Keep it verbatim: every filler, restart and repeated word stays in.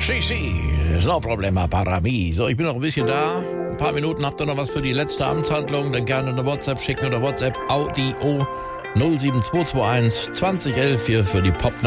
Si, si, no problema para mí. So, ich bin noch ein bisschen da. Ein paar Minuten habt ihr noch was für die letzte Amtshandlung. Dann gerne eine WhatsApp schicken oder WhatsApp Audio null sieben zwei zwei eins zwanzig elf hier für die Pop